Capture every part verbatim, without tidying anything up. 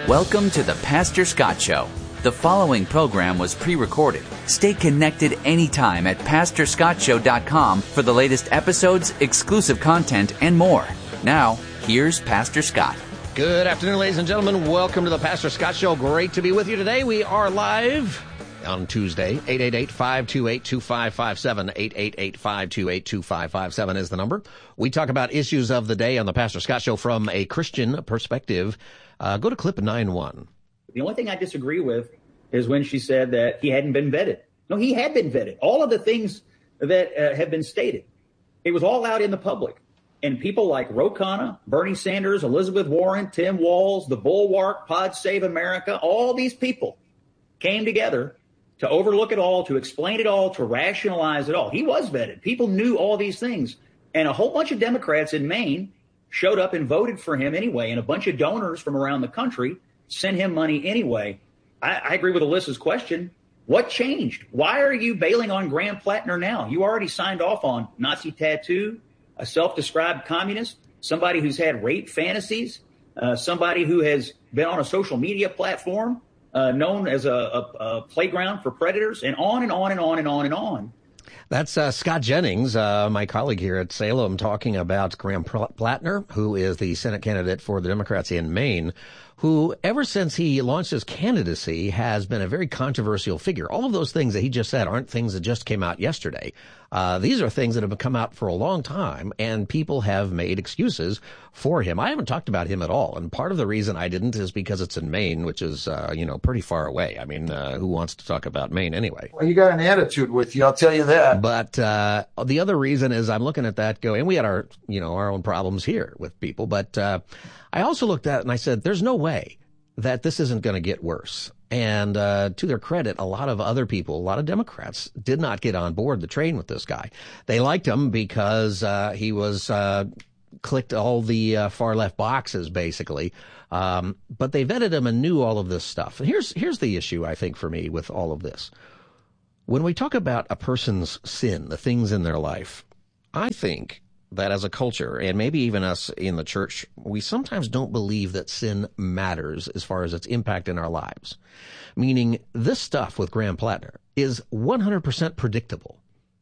Welcome to the Pastor Scott Show. The following program was pre-recorded. Stay connected anytime at pastor scott show dot com for the latest episodes, exclusive content, and more. Now, here's Pastor Scott. Good afternoon, ladies and gentlemen. Welcome to the Pastor Scott Show. Great to be with you today. We are live on Tuesday. eight eight eight, five two eight, two five five seven. eight eight eight, five two eight, two five five seven is the number. We talk about issues of the day on the Pastor Scott Show from a Christian perspective. Uh, go to clip nine one. The only thing I disagree with is when she said that he hadn't been vetted. No, he had been vetted. All of the things that uh, have been stated, it was all out in the public. And people like Ro Khanna, Bernie Sanders, Elizabeth Warren, Tim Walz, the Bulwark, Pod Save America, all these people came together to overlook it all, to explain it all, to rationalize it all. He was vetted. People knew all these things. And a whole bunch of Democrats in Maine showed up and voted for him anyway. And a bunch of donors from around the country sent him money anyway. I, I agree with Alyssa's question. What changed? Why are you bailing on Graham Plattner now? You already signed off on Nazi tattoo, a self-described communist, somebody who's had rape fantasies, uh, somebody who has been on a social media platform uh, known as a, a, a playground for predators, and on and on and on and on and on. That's uh, Scott Jennings, uh, my colleague here at Salem, talking about Graham Plattner, who is the Senate candidate for the Democrats in Maine, who ever since he launched his candidacy has been a very controversial figure. All of those things that he just said aren't things that just came out yesterday. Uh, these are things that have come out for a long time, and people have made excuses for him. I haven't talked about him at all, and part of the reason I didn't is because it's in Maine, which is, uh, you know, pretty far away. I mean, uh, who wants to talk about Maine anyway? Well, you got an attitude with you, I'll tell you that. But uh, the other reason is I'm looking at that going, and we had our, you know, our own problems here with people, but uh, I also looked at it and I said, there's no way that this isn't going to get worse. And uh, to their credit, a lot of other people, a lot of Democrats did not get on board the train with this guy. They liked him because uh, he was uh, clicked all the uh, far left boxes, basically. Um, but they vetted him and knew all of this stuff. And here's here's the issue, I think, for me with all of this. When we talk about a person's sin, the things in their life, I think that as a culture, and maybe even us in the church, we sometimes don't believe that sin matters as far as its impact in our lives. Meaning, this stuff with Graham Plattner is one hundred percent predictable.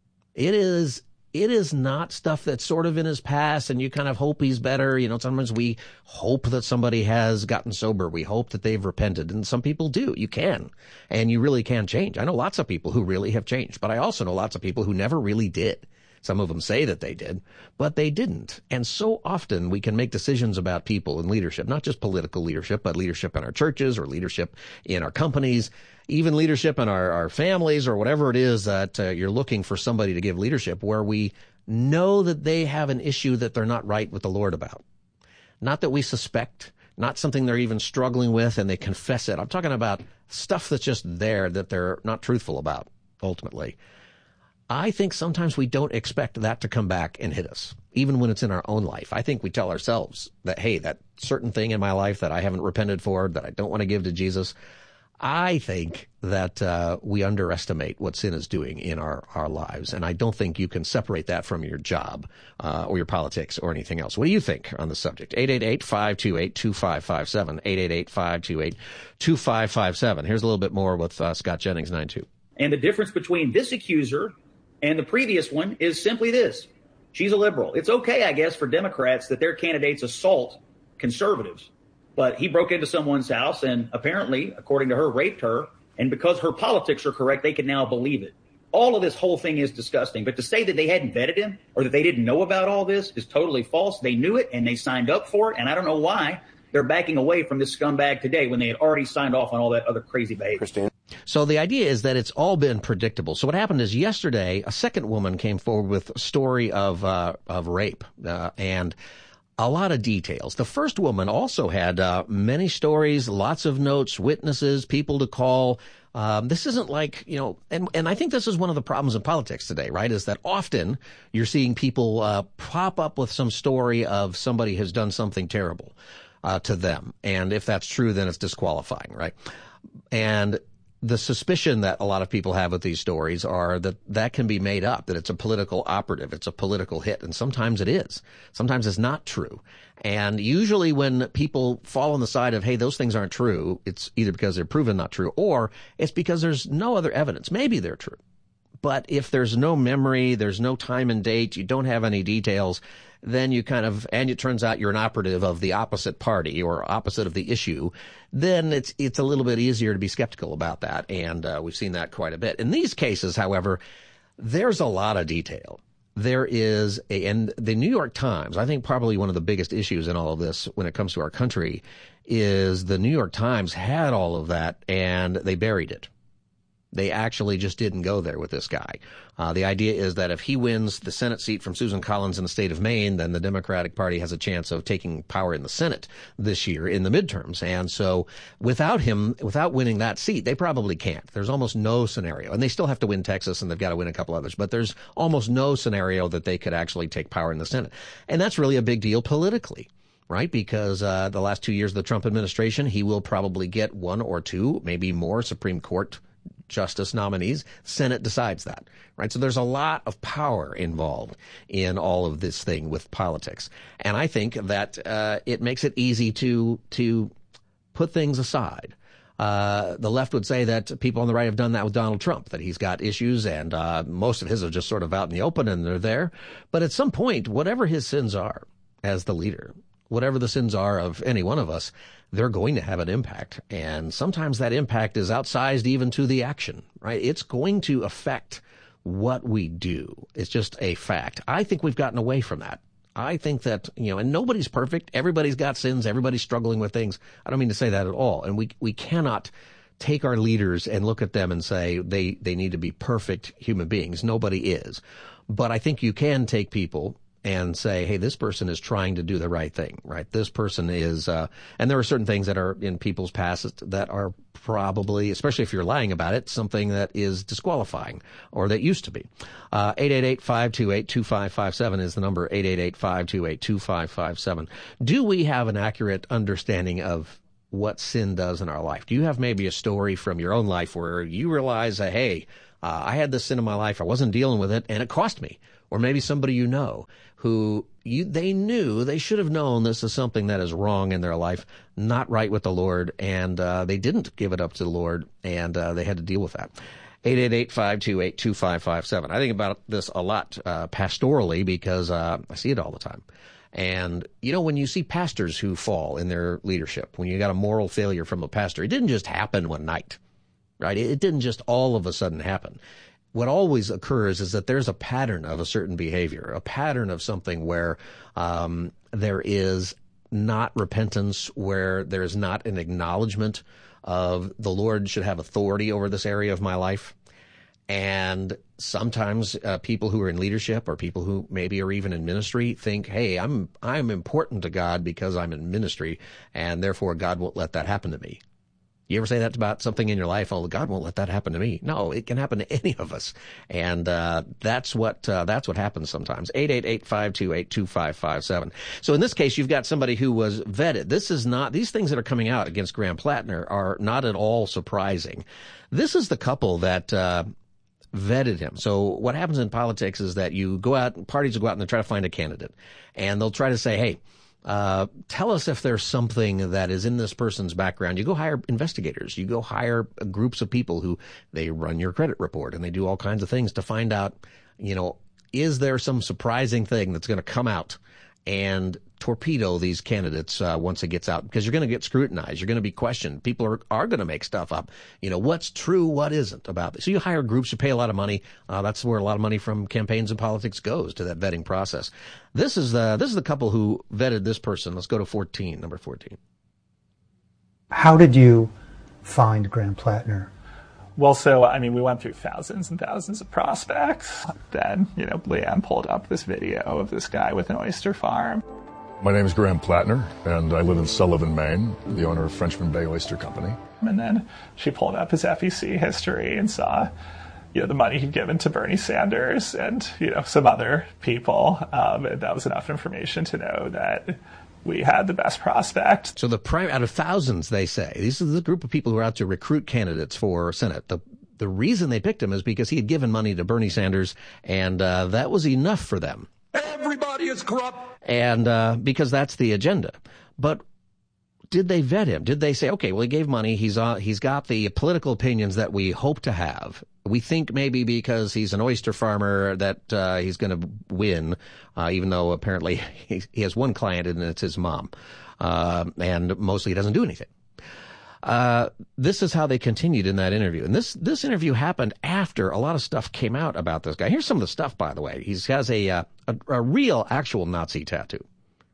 It is it is not stuff that's sort of in his past and you kind of hope he's better. You know, sometimes we hope that somebody has gotten sober. We hope that they've repented. And some people do. You can. And you really can change. I know lots of people who really have changed, but I also know lots of people who never really did. Some of them say that they did, but they didn't. And so often we can make decisions about people and leadership, not just political leadership, but leadership in our churches or leadership in our companies, even leadership in our, our families or whatever it is that uh, you're looking for somebody to give leadership, where we know that they have an issue that they're not right with the Lord about. Not that we suspect, not something they're even struggling with and they confess it. I'm talking about stuff that's just there that they're not truthful about, ultimately. I think sometimes we don't expect that to come back and hit us, even when it's in our own life. I think we tell ourselves that, hey, that certain thing in my life that I haven't repented for, that I don't want to give to Jesus, I think that uh, we underestimate what sin is doing in our, our lives. And I don't think you can separate that from your job uh, or your politics or anything else. What do you think on the subject? eight eight eight, five two eight, two five five seven, eight eight eight, five two eight, two five five seven. Here's a little bit more with uh, Scott Jennings, nine two. And the difference between this accuser and the previous one is simply this. She's a liberal. It's okay, I guess, for Democrats that their candidates assault conservatives. But he broke into someone's house and apparently, according to her, raped her. And because her politics are correct, they can now believe it. All of this whole thing is disgusting. But to say that they hadn't vetted him or that they didn't know about all this is totally false. They knew it and they signed up for it. And I don't know why they're backing away from this scumbag today when they had already signed off on all that other crazy behavior. Christine. So the idea is that it's all been predictable. So what happened is yesterday, a second woman came forward with a story of uh, of rape uh, and a lot of details. The first woman also had uh, many stories, lots of notes, witnesses, people to call. Um, this isn't like, you know, and, and I think this is one of the problems in politics today, right, is that often you're seeing people uh, pop up with some story of somebody has done something terrible uh, to them. And if that's true, then it's disqualifying, right? And the suspicion that a lot of people have with these stories are that that can be made up, that it's a political operative, it's a political hit, and sometimes it is. Sometimes it's not true. And usually when people fall on the side of, hey, those things aren't true, it's either because they're proven not true, or it's because there's no other evidence. Maybe they're true. But if there's no memory, there's no time and date, you don't have any details, then you kind of, and it turns out you're an operative of the opposite party or opposite of the issue, then it's it's a little bit easier to be skeptical about that. And uh, we've seen that quite a bit. In these cases, however, there's a lot of detail. There is a, and the New York Times, I think probably one of the biggest issues in all of this when it comes to our country is the New York Times had all of that and they buried it. They actually just didn't go there with this guy. Uh, the idea is that if he wins the Senate seat from Susan Collins in the state of Maine, then the Democratic Party has a chance of taking power in the Senate this year in the midterms. And so without him, without winning that seat, they probably can't. There's almost no scenario. And they still have to win Texas, and they've got to win a couple others. But there's almost no scenario that they could actually take power in the Senate. And that's really a big deal politically. Right, because uh, the last two years of the Trump administration, he will probably get one or two, maybe more Supreme Court justice nominees. Senate decides that, right? So there's a lot of power involved in all of this thing with politics. And I think that uh, it makes it easy to to put things aside. Uh, the left would say that people on the right have done that with Donald Trump, that he's got issues and uh, most of his are just sort of out in the open and they're there. But at some point, whatever his sins are as the leader, whatever the sins are of any one of us, they're going to have an impact. And sometimes that impact is outsized even to the action, right? It's going to affect what we do. It's just a fact. I think we've gotten away from that. I think that, you know, and nobody's perfect. Everybody's got sins. Everybody's struggling with things. I don't mean to say that at all. And we, we cannot take our leaders and look at them and say they, they need to be perfect human beings. Nobody is. But I think you can take people and say, hey, this person is trying to do the right thing, right? This person is, uh, and there are certain things that are in people's past that are probably, especially if you're lying about it, something that is disqualifying or that used to be. Uh, eight eight eight, five two eight, two five five seven is the number, eight eight eight, five two eight, two five five seven. Do we have an accurate understanding of what sin does in our life? Do you have maybe a story from your own life where you realize that, hey, uh, I had this sin in my life, I wasn't dealing with it, and it cost me? Or maybe somebody you know who you, they knew, they should have known this is something that is wrong in their life, not right with the Lord, and uh, they didn't give it up to the Lord, and uh, they had to deal with that. eight eight eight, five two eight, two five five seven. I think about this a lot uh, pastorally because uh, I see it all the time. And, you know, when you see pastors who fall in their leadership, when you got a moral failure from a pastor, it didn't just happen one night, right? It didn't just all of a sudden happen. What always occurs is that there's a pattern of a certain behavior, a pattern of something where um, there is not repentance, where there is not an acknowledgement of the Lord should have authority over this area of my life. And sometimes uh, people who are in leadership or people who maybe are even in ministry think, hey, I'm I'm important to God because I'm in ministry, and therefore God won't let that happen to me. You ever say that about something in your life? Oh, God won't let that happen to me. No, it can happen to any of us. And uh, that's what uh, that's what happens sometimes. eight eight eight, five two eight, two five five seven. So in this case, you've got somebody who was vetted. This is not, these things that are coming out against Graham Plattner are not at all surprising. This is the couple that uh, vetted him. So what happens in politics is that you go out, parties will go out and they try to find a candidate. And they'll try to say, hey, Uh, tell us if there's something that is in this person's background. You go hire investigators. You go hire groups of people who they run your credit report and they do all kinds of things to find out, you know, is there some surprising thing that's going to come out and torpedo these candidates uh, once it gets out? Because you're going to get scrutinized. You're going to be questioned. People are, are going to make stuff up. You know, what's true, what isn't about this. So you hire groups, you pay a lot of money. Uh, that's where a lot of money from campaigns and politics goes, to that vetting process. This is the, this is the couple who vetted this person. Let's go to fourteen, number fourteen. How did you find Graham Plattner? Well, so, I mean, we went through thousands and thousands of prospects. Then, you know, Leanne pulled up this video of this guy with an oyster farm. My name is Graham Plattner, and I live in Sullivan, Maine, the owner of Frenchman Bay Oyster Company. And then she pulled up his F E C history and saw, you know, the money he'd given to Bernie Sanders and, you know, some other people. Um, and that was enough information to know that we had the best prospect. So the prime, out of thousands, they say, these are the group of people who are out to recruit candidates for Senate. The the reason they picked him is because he had given money to Bernie Sanders, and uh, that was enough for them. Everybody is corrupt. And uh, because that's the agenda. But did they vet him? Did they say, okay, well, he gave money. He's uh, he's got the political opinions that we hope to have. We think maybe because he's an oyster farmer that uh, he's going to win, uh, even though apparently he, he has one client and it's his mom. Uh, and mostly he doesn't do anything. Uh, this is how they continued in that interview. And this, this interview happened after a lot of stuff came out about this guy. Here's some of the stuff, by the way. He has a, uh, a, a real actual Nazi tattoo.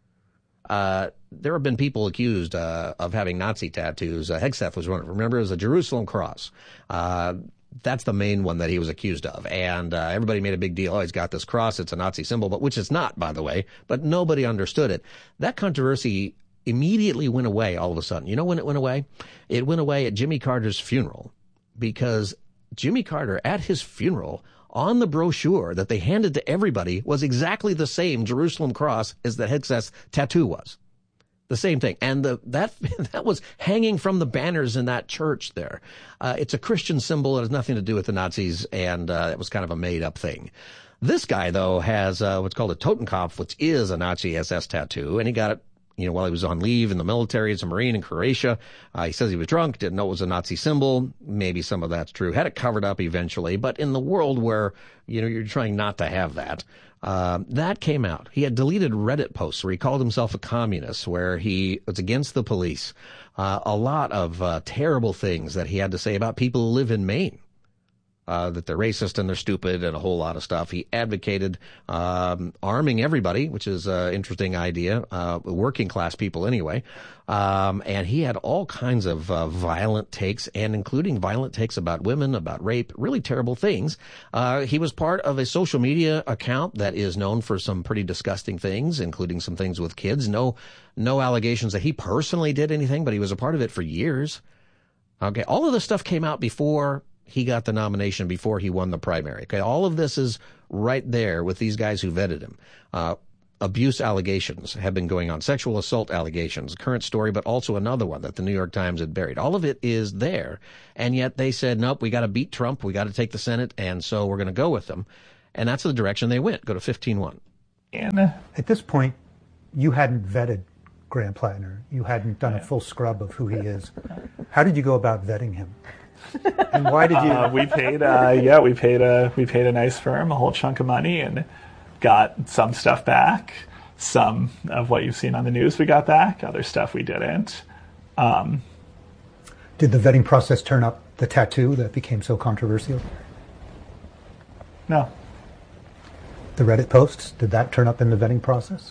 Uh, there have been people accused, uh, of having Nazi tattoos. Uh, Hegseth was one of them. Remember, it was a Jerusalem cross. Uh, that's the main one that he was accused of. And, uh, everybody made a big deal. Oh, he's got this cross. It's a Nazi symbol, but which it's not, by the way, but nobody understood it. That controversy immediately went away all of a sudden. You know when it went away? It went away at Jimmy Carter's funeral, because Jimmy Carter, at his funeral, on the brochure that they handed to everybody, was exactly the same Jerusalem cross as the Hegseth tattoo was. The same thing. And the, that that was hanging from the banners in that church there. Uh, it's a Christian symbol. It has nothing to do with the Nazis, and uh, it was kind of a made-up thing. This guy, though, has uh, what's called a Totenkopf, which is a Nazi S S tattoo, and he got it, you know, while he was on leave in the military as a Marine in Croatia. Uh, he says he was drunk, didn't know it was a Nazi symbol. Maybe some of that's true. Had it covered up eventually. But in the world where, you know, you're trying not to have that, uh, that came out. He had deleted Reddit posts where he called himself a communist, where he was against the police. Uh, a lot of uh, terrible things that he had to say about people who live in Maine. Uh, that they're racist and they're stupid and a whole lot of stuff. He advocated um, arming everybody, which is an interesting idea, uh, working class people anyway. Um, and he had all kinds of uh, violent takes, and including violent takes about women, about rape, really terrible things. Uh, he was part of a social media account that is known for some pretty disgusting things, including some things with kids. No, no allegations that he personally did anything, but he was a part of it for years. Okay, all of this stuff came out before he got the nomination, before he won the primary. Okay, all of this is right there with these guys who vetted him. Uh, abuse allegations have been going on, sexual assault allegations, current story, but also another one that the New York Times had buried. All of it is there, and yet they said, nope, we got to beat Trump, we got to take the Senate, and so we're going to go with them. And that's the direction they went, go to fifteen one. And at this point, you hadn't vetted Graham Plattner. You hadn't done a full scrub of who he is. How did you go about vetting him? And why did you? Uh, we paid, uh, yeah, we paid a we paid a nice firm a whole chunk of money and got some stuff back. Some of what you've seen on the news we got back. Other stuff we didn't. Um, did the vetting process turn up the tattoo that became so controversial? No. The Reddit posts, did that turn up in the vetting process?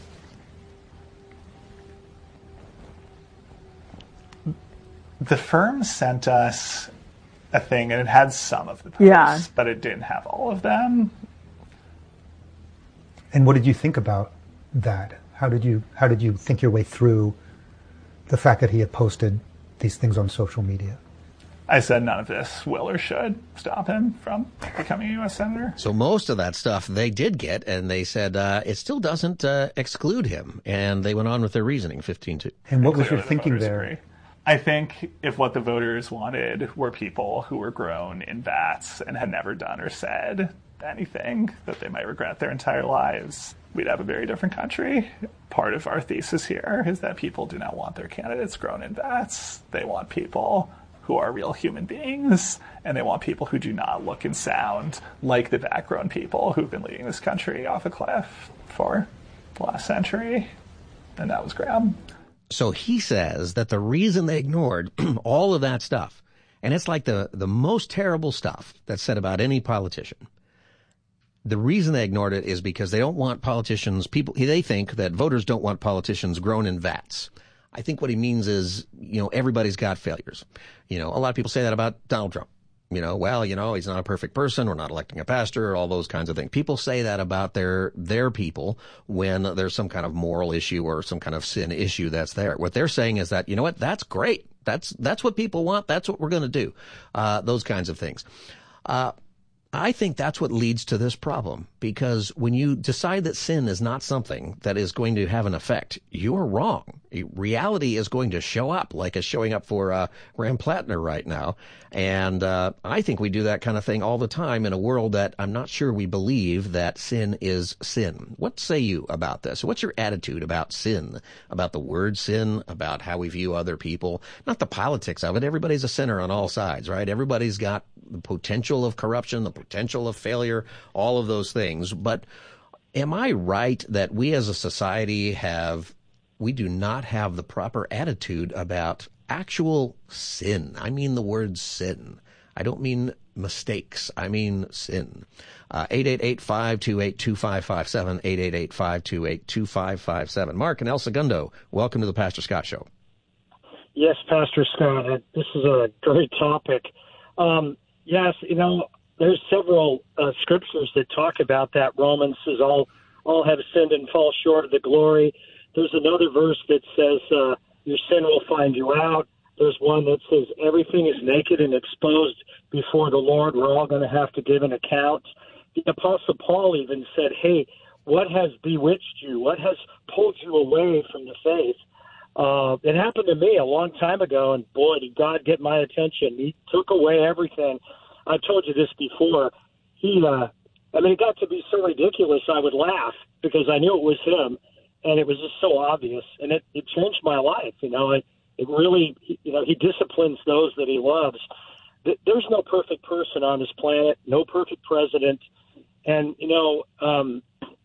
The firm sent us a thing, and it had some of the posts, yeah. but it didn't have all of them. And what did you think about that? How did you how did you think your way through the fact that he had posted these things on social media? I said none of this will or should stop him from becoming a U S senator. So most of that stuff they did get, and they said uh, it still doesn't uh, exclude him. And they went on with their reasoning, fifteen two. And what was Clearly your the thinking voters there? agree. I think if what the voters wanted were people who were grown in vats and had never done or said anything that they might regret their entire lives, we'd have a very different country. Part of our thesis here is that people do not want their candidates grown in vats. They want people who are real human beings, and they want people who do not look and sound like the vat-grown people who've been leading this country off a cliff for the last century. And that was Graham. So he says that the reason they ignored all of that stuff, and it's like the, the most terrible stuff that's said about any politician, the reason they ignored it is because they don't want politicians, people, they think that voters don't want politicians grown in vats. I think what he means is, you know, everybody's got failures. You know, a lot of people say that about Donald Trump. You know, well, you know, he's not a perfect person. We're not electing a pastor, all those kinds of things. People say that about their, their people when there's some kind of moral issue or some kind of sin issue that's there. What they're saying is that, you know what, that's great. That's, that's what people want. That's what we're going to do. Uh, those kinds of things. Uh, I think that's what leads to this problem, because when you decide that sin is not something that is going to have an effect, you're wrong. Reality is going to show up like it's showing up for uh, Graham Plattner right now. And uh, I think we do that kind of thing all the time in a world that I'm not sure we believe that sin is sin. What say you about this? What's your attitude about sin, about the word sin, about how we view other people? Not the politics of it. Everybody's a sinner on all sides, right? Everybody's got the potential of corruption, the potential of failure, all of those things. But am I right that we as a society have, we do not have the proper attitude about actual sin? I mean the word sin. I don't mean mistakes. I mean sin. Uh, eight eight eight, five two eight, two five five seven, eight eight eight, five two eight, two five five seven. Mark in El Segundo, welcome to the Pastor Scott Show. Yes, Pastor Scott, this is a great topic. Um, yes, you know, there's several uh, scriptures that talk about that. Romans says all all have sinned and fall short of the glory. There's another verse that says uh, your sin will find you out. There's one that says everything is naked and exposed before the Lord. We're all going to have to give an account. The Apostle Paul even said, hey, what has bewitched you? What has pulled you away from the faith? Uh, it happened to me a long time ago, and boy, did God get my attention. He took away everything. I've told you this before. He, uh, I mean, it got to be so ridiculous I would laugh because I knew it was him, and it was just so obvious, and it, it changed my life. You know, it, it really, you know, he disciplines those that he loves. There's no perfect person on this planet, no perfect president, and, you know, um,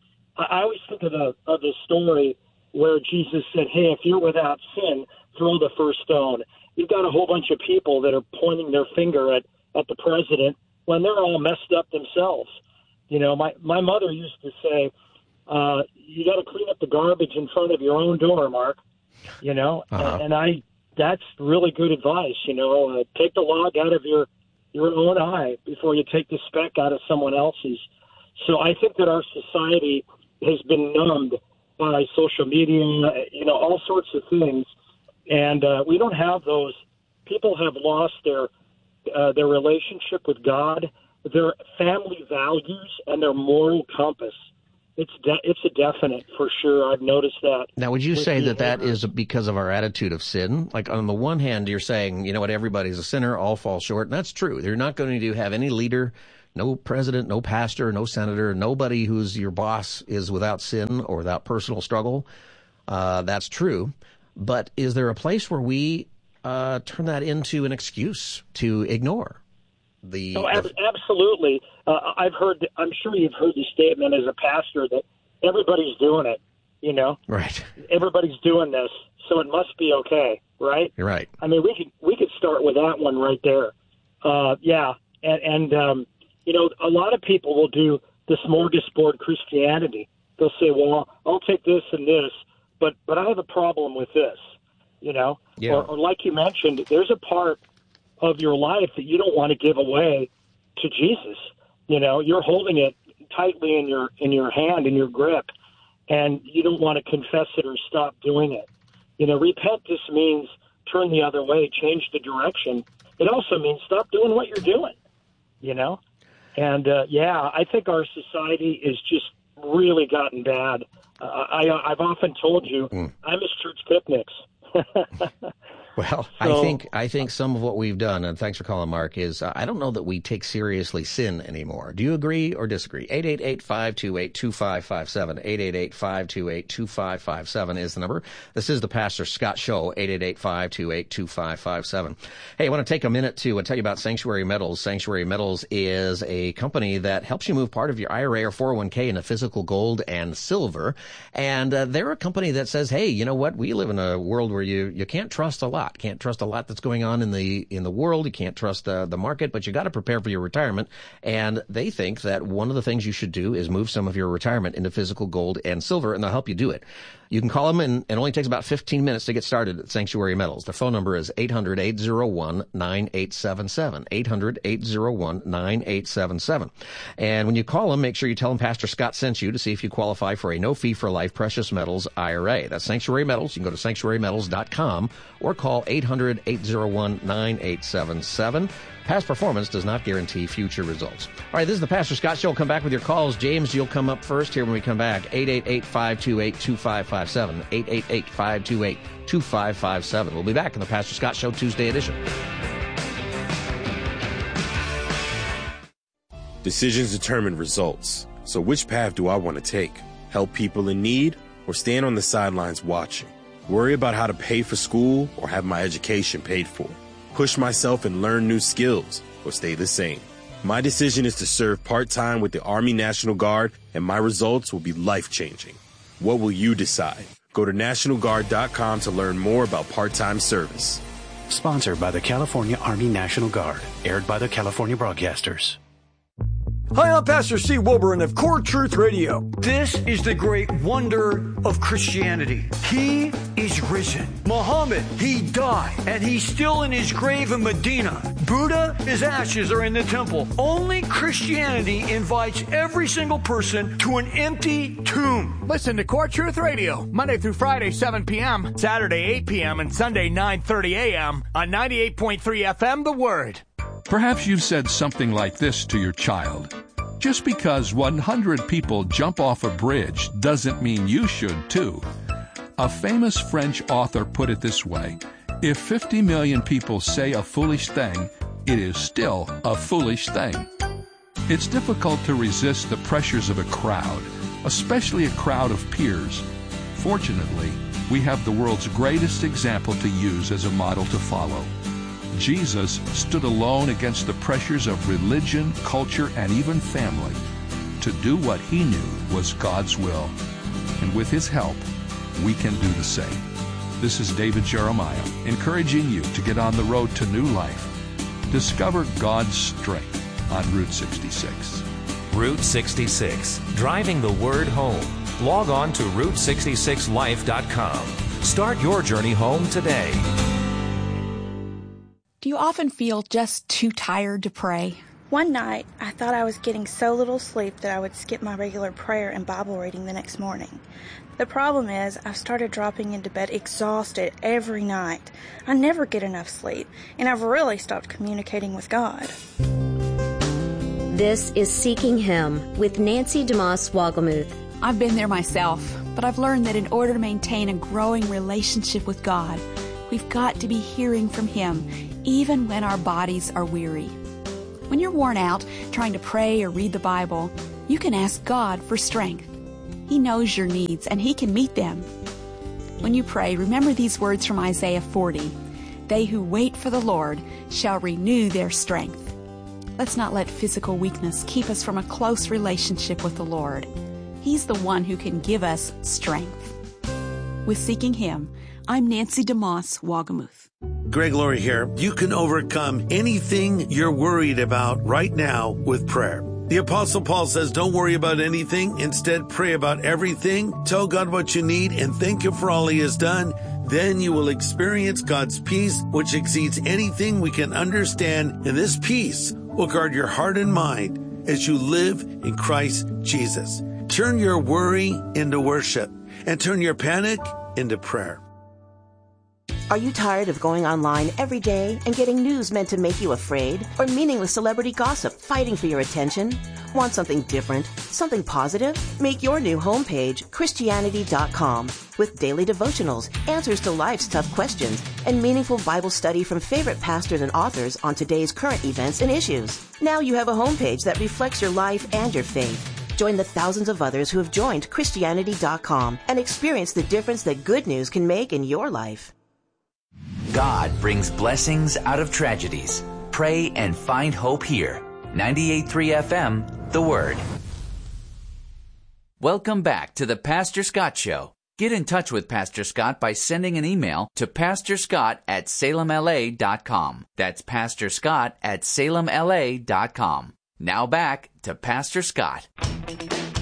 I always think of the, of the story where Jesus said, hey, if you're without sin, throw the first stone. You've got a whole bunch of people that are pointing their finger at, at the president when they're all messed up themselves. You know, my, my mother used to say, uh, you got to clean up the garbage in front of your own door, Mark. You know, uh-huh. and, and I that's really good advice. You know, uh, take the log out of your, your own eye before you take the speck out of someone else's. So I think that our society has been numbed by social media, you know, all sorts of things. And uh, we don't have those. People have lost their uh, their relationship with God, their family values, and their moral compass. It's de- it's a definite for sure. I've noticed that. Now, would you say that that is because of our attitude of sin? Like, on the one hand, you're saying, you know what, everybody's a sinner, all fall short. And that's true. They're not going to have any leader, no president, no pastor, no senator, nobody who's your boss is without sin or without personal struggle. Uh, that's true. But is there a place where we uh, turn that into an excuse to ignore the... Oh, ab- absolutely. Uh, I've heard, I'm sure you've heard the statement as a pastor that everybody's doing it, you know? Right. Everybody's doing this, so it must be okay, right? You're right. I mean, we could, we could start with that one right there. Uh, yeah, and, and um, you know, a lot of people will do the smorgasbord Christianity. They'll say, well, I'll take this and this, but, but I have a problem with this, you know? Yeah. Or, or like you mentioned, there's a part of your life that you don't want to give away to Jesus. You know, you're holding it tightly in your in your hand, in your grip, and you don't want to confess it or stop doing it. You know, repent just means turn the other way, change the direction. It also means stop doing what you're doing, you know? And, uh, yeah, I think our society is just really gotten bad. Uh, I, I've often told you, mm. I miss church picnics. Well, so, I think I think some of what we've done, and thanks for calling, Mark, is uh, I don't know that we take seriously sin anymore. Do you agree or disagree? eight eight eight, five two eight, two five five seven. eight eight eight, five two eight, two five five seven is the number. This is the Pastor Scott Show, eight eight eight, five two eight, two five five seven. Hey, I want to take a minute to tell you about Sanctuary Metals. Sanctuary Metals is a company that helps you move part of your I R A or four oh one k into physical gold and silver. And uh, they're a company that says, hey, you know what? We live in a world where you, you can't trust a lot. Can't trust a lot that's going on in the in the world. You can't trust uh, the market, but you got to prepare for your retirement. And they think that one of the things you should do is move some of your retirement into physical gold and silver, and they'll help you do it. You can call them, and it only takes about fifteen minutes to get started at Sanctuary Metals. Their phone number is eight hundred, eight oh one, nine eight seven seven, eight hundred, eight oh one, nine eight seven seven. And when you call them, make sure you tell them Pastor Scott sent you to see if you qualify for a no-fee-for-life precious metals I R A. That's Sanctuary Metals. You can go to sanctuary metals dot com or call call eight hundred, eight oh one, nine eight seven seven. Past performance does not guarantee future results. All right, this is the Pastor Scott Show. We'll come back with your calls. James, you'll come up first here when we come back. eight eight eight, five two eight, two five five seven. eight eight eight, five two eight, two five five seven. We'll be back in the Pastor Scott Show Tuesday edition. Decisions determine results. So which path do I want to take? Help people in need or stand on the sidelines watching? Worry about how to pay for school or have my education paid for? Push myself and learn new skills or stay the same? My decision is to serve part-time with the Army National Guard, and my results will be life-changing. What will you decide? Go to National Guard dot com to learn more about part-time service. Sponsored by the California Army National Guard. Aired by the California Broadcasters. Hi, I'm Pastor Steve Wilburn of Core Truth Radio. This is the great wonder of Christianity. He is risen. Muhammad, he died, and he's still in his grave in Medina. Buddha, his ashes are in the temple. Only Christianity invites every single person to an empty tomb. Listen to Core Truth Radio, Monday through Friday, seven p.m., Saturday, eight p.m., and Sunday, nine thirty a.m. on ninety-eight point three F M, The Word. Perhaps you've said something like this to your child. Just because one hundred people jump off a bridge doesn't mean you should too. A famous French author put it this way: if fifty million people say a foolish thing, it is still a foolish thing. It's difficult to resist the pressures of a crowd, especially a crowd of peers. Fortunately, we have the world's greatest example to use as a model to follow. Jesus stood alone against the pressures of religion, culture, and even family to do what he knew was God's will. And with his help, we can do the same. This is David Jeremiah, encouraging you to get on the road to new life. Discover God's strength on Route sixty-six. Route sixty-six, driving the word home. Log on to route sixty-six life dot com. Start your journey home today. Do you often feel just too tired to pray? One night, I thought I was getting so little sleep that I would skip my regular prayer and Bible reading the next morning. The problem is, I've started dropping into bed exhausted every night. I never get enough sleep, and I've really stopped communicating with God. This is Seeking Him with Nancy DeMoss Wogelmuth. I've been there myself, but I've learned that in order to maintain a growing relationship with God, we've got to be hearing from Him, even when our bodies are weary. When you're worn out trying to pray or read the Bible, you can ask God for strength. He knows your needs, and He can meet them. When you pray, remember these words from Isaiah forty. They who wait for the Lord shall renew their strength. Let's not let physical weakness keep us from a close relationship with the Lord. He's the one who can give us strength. With Seeking Him, I'm Nancy DeMoss Wogelmuth. Greg Laurie here. You can overcome anything you're worried about right now with prayer. The Apostle Paul says, don't worry about anything. Instead, pray about everything. Tell God what you need and thank Him for all He has done. Then you will experience God's peace, which exceeds anything we can understand. And this peace will guard your heart and mind as you live in Christ Jesus. Turn your worry into worship and turn your panic into prayer. Are you tired of going online every day and getting news meant to make you afraid? Or meaningless celebrity gossip fighting for your attention? Want something different? Something positive? Make your new homepage Christianity dot com with daily devotionals, answers to life's tough questions, and meaningful Bible study from favorite pastors and authors on today's current events and issues. Now you have a homepage that reflects your life and your faith. Join the thousands of others who have joined Christianity dot com and experience the difference that good news can make in your life. God brings blessings out of tragedies. Pray and find hope here. ninety-eight point three F M, The Word. Welcome back to the Pastor Scott Show. Get in touch with Pastor Scott by sending an email to pastor scott at salem l a dot com. That's pastor scott at salem l a dot com. Now back to Pastor Scott.